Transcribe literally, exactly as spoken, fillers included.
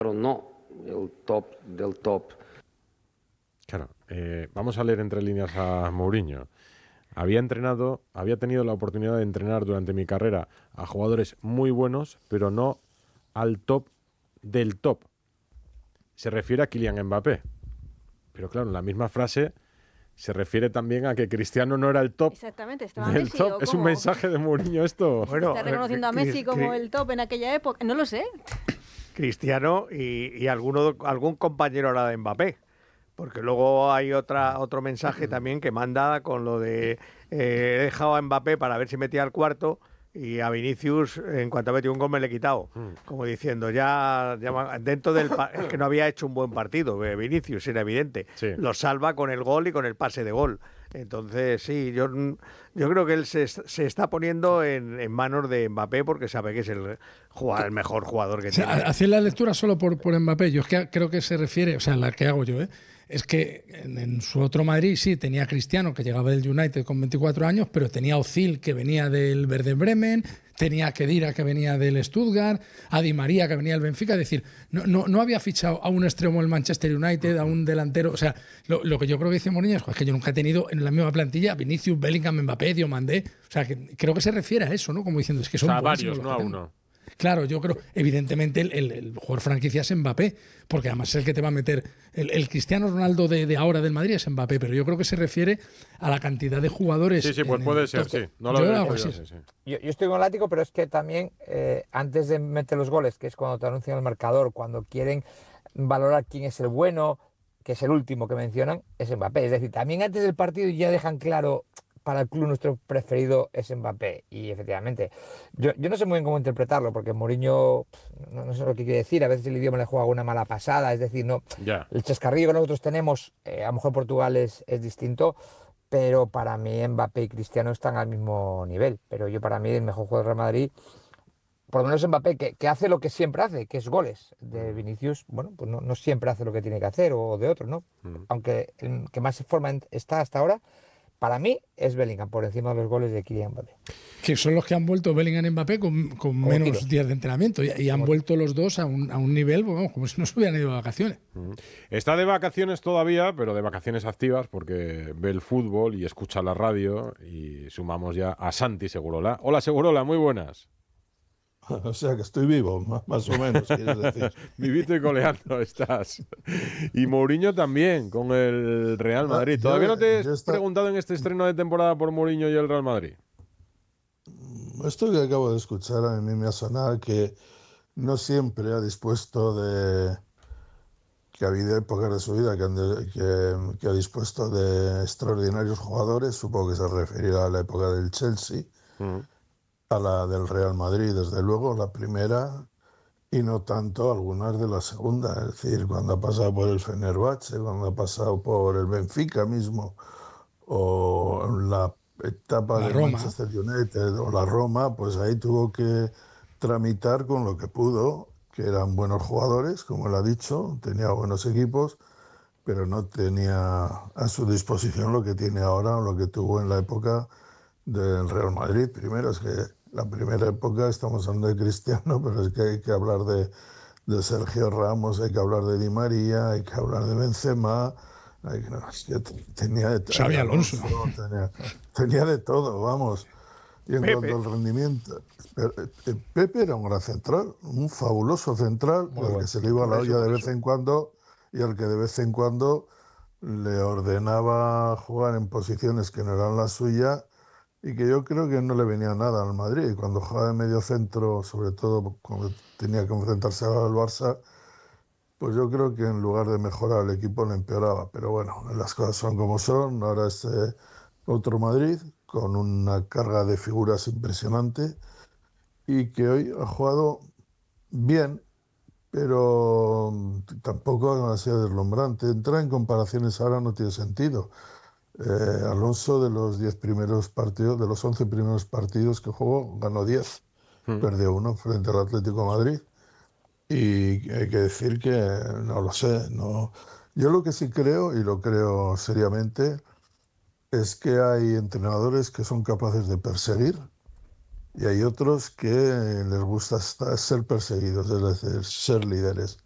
pero no el top del top. Claro, eh, vamos a leer entre líneas a Mourinho. Había entrenado, había tenido la oportunidad de entrenar durante mi carrera a jugadores muy buenos, pero no al top del top. Se refiere a Kylian Mbappé. Pero claro, en la misma frase se refiere también a que Cristiano no era el top. Exactamente, estaba del Messi. top. ¿O ¿Es un cómo? mensaje de Mourinho esto? Bueno, ¿Está reconociendo a Messi como el top en aquella época? No lo sé. Cristiano y, y alguno, algún compañero ahora de Mbappé. Porque luego hay otra otro mensaje también que manda con lo de eh, he dejado a Mbappé para ver si metía el cuarto y a Vinicius en cuanto ha metido un gol me le he quitado. Como diciendo, ya, ya dentro del... Es que no había hecho un buen partido, eh, Vinicius, era evidente. Sí. Lo salva con el gol y con el pase de gol. Entonces, sí, yo, yo creo que él se, se está poniendo en, en manos de Mbappé porque sabe que es el, jugador, el mejor jugador que o sea, tiene. Hacer la lectura solo por, por Mbappé, yo es que creo que se refiere, o sea, la que hago yo, ¿eh? Es que en, en su otro Madrid sí tenía a Cristiano, que llegaba del United con veinticuatro años, pero tenía a Özil, que venía del Werder Bremen, tenía a Khedira, que venía del Stuttgart, a Di María, que venía del Benfica. Es decir, no, no, no había fichado a un extremo del Manchester United, a un delantero. O sea, lo, lo que yo creo que dice Mourinho es que yo nunca he tenido en la misma plantilla a Vinicius, Bellingham, Mbappé, Diomandé. O sea, que creo que se refiere a eso, ¿no? Como diciendo, es que son O sea, buenísimos varios, los no que a tengo. uno. Claro, yo creo, evidentemente, el, el, el jugador franquicia es Mbappé, porque además es el que te va a meter. El, el Cristiano Ronaldo de, de ahora del Madrid es Mbappé, pero yo creo que se refiere a la cantidad de jugadores. Sí, sí, pues en puede el ser, top. sí. No lo Yo había hago dicho así. yo, sí, sí. Yo, yo estoy con el látigo, pero es que también eh, antes de meter los goles, que es cuando te anuncian el marcador, cuando quieren valorar quién es el bueno, que es el último que mencionan, es Mbappé. Es decir, también antes del partido ya dejan claro, para el club nuestro preferido es Mbappé. Y efectivamente, yo, yo no sé muy bien cómo interpretarlo, porque Mourinho, no, no sé lo que quiere decir, a veces el idioma le juega una mala pasada, es decir, no Ya. el chascarrillo que nosotros tenemos, eh, a lo mejor Portugal es, es distinto, pero para mí Mbappé y Cristiano están al mismo nivel. Pero yo para mí el mejor jugador del Real Madrid, por lo menos Mbappé, que, que hace lo que siempre hace, que es goles. De Vinicius, bueno, pues no, no siempre hace lo que tiene que hacer, o de otros, ¿no? Mm. Aunque el que más forma está hasta ahora, para mí es Bellingham, por encima de los goles de Kylian Mbappé. Que son los que han vuelto Bellingham y Mbappé con, con menos tiros. días de entrenamiento y, y han vuelto los dos a un, a un nivel, pues, vamos, como si no se hubieran ido de vacaciones. Está de vacaciones todavía, pero de vacaciones activas, porque ve el fútbol y escucha la radio. Y sumamos ya a Santi Segurola. Hola, Segurola, muy buenas. O sea que estoy vivo, más, más o menos, quieres decir. Vivito y coleando estás. Y Mourinho también, con el Real Madrid. ¿Todavía no te he está... preguntado en este estreno de temporada por Mourinho y el Real Madrid? Esto que acabo de escuchar a mí me ha sonado que no siempre ha dispuesto de... que ha habido épocas de su vida que, han de... que, que ha dispuesto de extraordinarios jugadores. Supongo que se referirá a la época del Chelsea. Mm. A la del Real Madrid, desde luego, la primera, y no tanto algunas de la segunda. Es decir, cuando ha pasado por el Fenerbahce, cuando ha pasado por el Benfica mismo, o la etapa la del Roma. Manchester United o la Roma, pues ahí tuvo que tramitar con lo que pudo, que eran buenos jugadores, como él ha dicho, tenía buenos equipos, pero no tenía a su disposición lo que tiene ahora o lo que tuvo en la época del Real Madrid. Primero es que la primera época, estamos hablando de Cristiano, pero es que hay que hablar de, de Sergio Ramos, hay que hablar de Di María, hay que hablar de Benzema, hay que, no, es que tenía de todo. Xabi Alonso. Tenía, tenía de todo, vamos. Y en Pepe. cuanto al rendimiento, Pepe era un gran central, un fabuloso central, Muy al bueno. que se le iba la Por eso, olla de por vez eso. en cuando y al que de vez en cuando le ordenaba jugar en posiciones que no eran la suya, y que yo creo que no le venía nada al Madrid. Cuando jugaba de medio centro, sobre todo cuando tenía que enfrentarse al Barça, pues yo creo que en lugar de mejorar el equipo le empeoraba. Pero bueno, las cosas son como son. Ahora es eh, otro Madrid con una carga de figuras impresionante y que hoy ha jugado bien, pero tampoco ha sido deslumbrante. Entrar en comparaciones ahora no tiene sentido. Eh, Alonso, de los diez primeros partidos, de los once primeros partidos que jugó, ganó diez, hmm. perdió uno frente al Atlético de Madrid. Y hay que decir que no lo sé. No. Yo lo que sí creo, y lo creo seriamente, es que hay entrenadores que son capaces de perseguir y hay otros que les gusta estar, ser perseguidos, es decir, ser líderes.